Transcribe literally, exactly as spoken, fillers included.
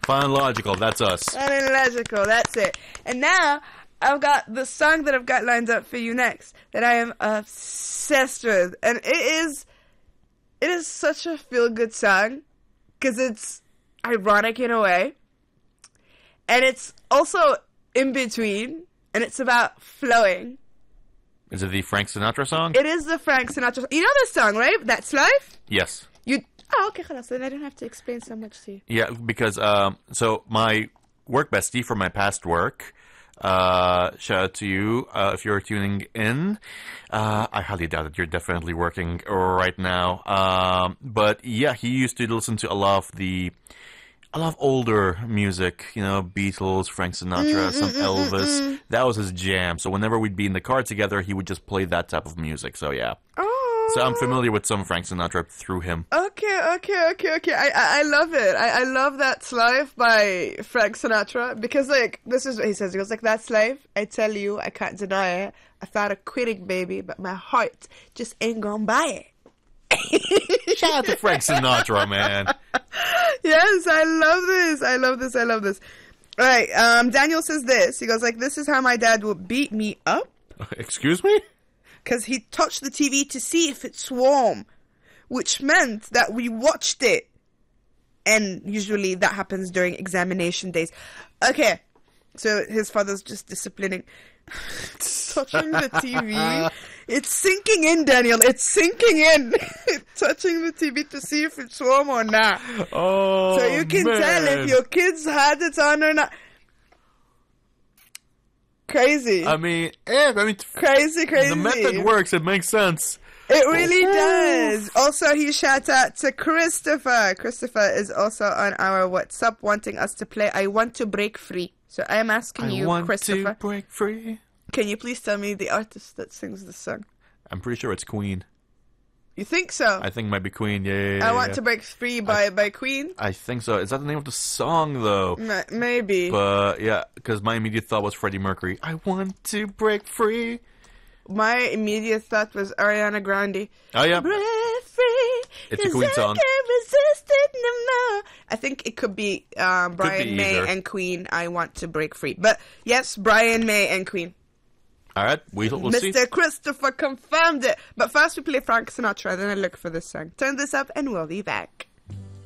Phonological, that's us. Phonological, that's it. And now, I've got the song that I've got lined up for you next that I am obsessed with. And it is, it is such a feel-good song because it's ironic in a way. And it's also in between. And it's about flowing. Is it the Frank Sinatra song? It is the Frank Sinatra song. You know this song, right? That's Life? Yes. You... Oh, okay, خلاص. Then I don't have to explain so much to you. Yeah, because, um, so my work bestie from my past work, uh, shout out to you, uh, if you're tuning in. Uh, I highly doubt that you're definitely working right now. Um, but yeah, he used to listen to a lot of the, a lot of older music, you know, Beatles, Frank Sinatra, some Elvis. That was his jam. So whenever we'd be in the car together, he would just play that type of music. So yeah. Oh. So I'm familiar with some Frank Sinatra through him. Okay, okay, okay, okay. I I, I love it. I, I love That's Life by Frank Sinatra because, like, this is what he says. He goes, like, that's life. I tell you, I can't deny it. I thought of quitting, baby, but my heart just ain't gonna buy it. Shout out to Frank Sinatra, man. Yes, I love this. I love this. I love this. All right, um, Daniel says this. He goes, like, this is how my dad would beat me up. Excuse me? Because he touched the T V to see if it's warm, which meant that we watched it. And usually that happens during examination days. Okay, so his father's just disciplining. Touching the T V. It's sinking in, Daniel. It's sinking in. Touching the T V to see if it's warm or not. Oh, so you can man. tell if your kids had it on or not. Crazy. I mean, eh, I mean, crazy, crazy. The method works. It makes sense. It really Ooh. does. Also, he shout out to Christopher. Christopher is also on our WhatsApp wanting us to play I Want to Break Free. So I am asking I you, want Christopher. to break free. Can you please tell me the artist that sings this song? I'm pretty sure it's Queen. You think so? I think it might be Queen. Yeah, yeah, yeah I Want yeah. to Break Free by, I, by Queen? I think so. Is that the name of the song, though? M- maybe. But, yeah, because my immediate thought was Freddie Mercury. I want to break free. My immediate thought was Ariana Grande. Oh, yeah. Break free. It's a Queen song. I can't resist it no more. I think it could be um, Brian be May either. and Queen, I Want to Break Free. But, yes, Brian May and Queen. All right, we, we'll Mister see. Christopher confirmed it. But first we play Frank Sinatra, then I look for this song. Turn this up and we'll be back.